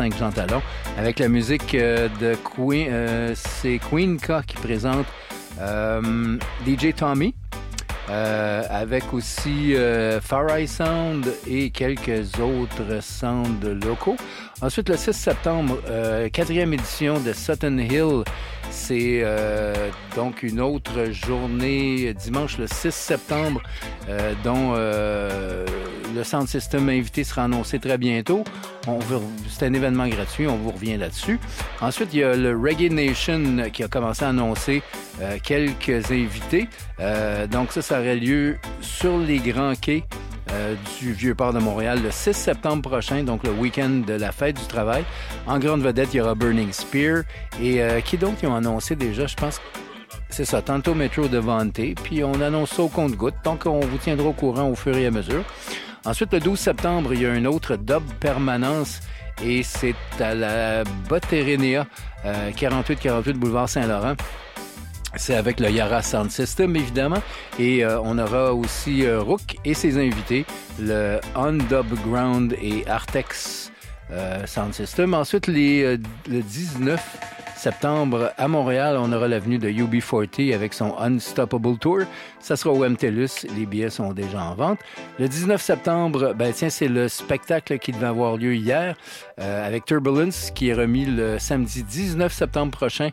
5 Jean Talon, avec la musique de Queen. C'est Queen K qui présente DJ Tommy. Avec aussi Far Eye Sound et quelques autres sounds locaux. Ensuite, le 6 septembre, 4e édition de Sutton Hill. C'est donc une autre journée, dimanche le 6 septembre, dont le sound system invité sera annoncé très bientôt. C'est un événement gratuit, on vous revient là-dessus. Ensuite, il y a le Reggae Nation qui a commencé à annoncer quelques invités. Donc ça aurait lieu sur les grands quais du Vieux-Port de Montréal le 6 septembre prochain, donc le week-end de la fête du travail. En grande vedette, il y aura Burning Spear. Et qui d'autre ils ont annoncé déjà? Je pense que c'est ça, Tanto Metro Devante. Puis on annonce ça au compte-gouttes, donc on vous tiendra au courant au fur et à mesure. Ensuite, le 12 septembre, il y a un autre dub permanence et c'est à la Botterénéa, 48 boulevard Saint-Laurent. C'est avec le Yara Sound System, évidemment. Et on aura aussi Rook et ses invités, le Undubground et Artex Sound System. Ensuite, le 19 septembre, à Montréal, on aura l'avenue de UB40 avec son Unstoppable Tour. Ça sera au MTLUS. Les billets sont déjà en vente. Le 19 septembre, c'est le spectacle qui devait avoir lieu hier avec Turbulence, qui est remis le samedi 19 septembre prochain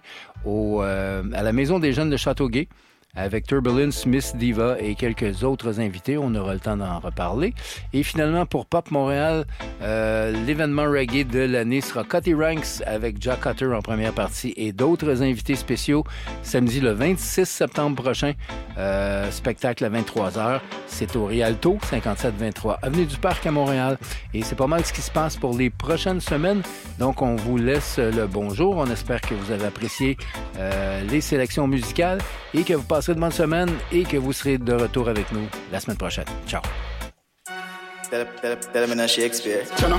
à la Maison des Jeunes de Châteauguay. Avec Turbulence, Miss Diva et quelques autres invités. On aura le temps d'en reparler. Et finalement, pour Pop Montréal, l'événement reggae de l'année sera Cutty Ranks avec Jack Cutter en première partie et d'autres invités spéciaux samedi le 26 septembre prochain. Spectacle à 23h. C'est au Rialto, 5723 Avenue du Parc à Montréal. Et c'est pas mal ce qui se passe pour les prochaines semaines. Donc, on vous laisse le bonjour. On espère que vous avez apprécié les sélections musicales et que vous passerez de bonnes semaines et que vous serez de retour avec nous la semaine prochaine. Ciao!